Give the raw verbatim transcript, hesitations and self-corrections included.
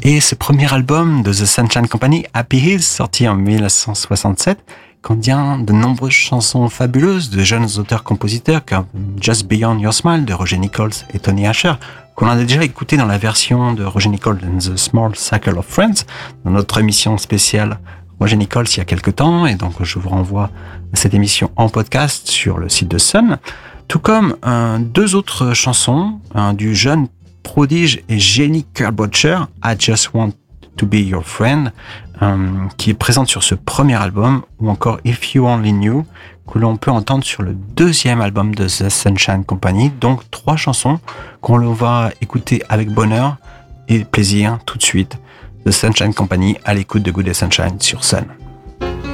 Et ce premier album de The Sunshine Company, Happy Hills, sorti en dix-neuf cent soixante-sept, contient de nombreuses chansons fabuleuses de jeunes auteurs-compositeurs comme Just Beyond Your Smile de Roger Nichols et Tony Asher, qu'on a déjà écouté dans la version de Roger Nichols and the Small Circle of Friends, dans notre émission spéciale Roger Nichols il y a quelques temps, et donc je vous renvoie à cette émission en podcast sur le site de Sun, tout comme euh, deux autres chansons euh, du jeune prodige et génie Kurt Butcher, I Just Want to Be Your Friend, euh, qui est présente sur ce premier album, ou encore If You Only Knew, que l'on peut entendre sur le deuxième album de The Sunshine Company. Donc trois chansons qu'on va écouter avec bonheur et plaisir tout de suite. The Sunshine Company à l'écoute de Good Day Sunshine sur Sun.